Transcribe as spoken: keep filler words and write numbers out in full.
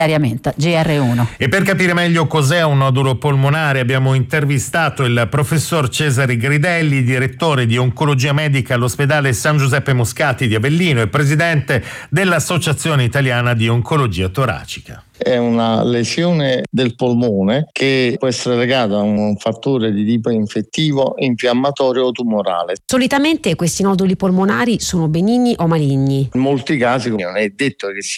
G R uno. E per capire meglio cos'è un nodulo polmonare abbiamo intervistato il professor Cesare Gridelli, direttore di oncologia medica all'ospedale San Giuseppe Moscati di Avellino e presidente dell'Associazione Italiana di Oncologia Toracica. È una lesione del polmone che può essere legata a un fattore di tipo infettivo, infiammatorio o tumorale. Solitamente questi noduli polmonari sono benigni o maligni? In molti casi non è detto che sia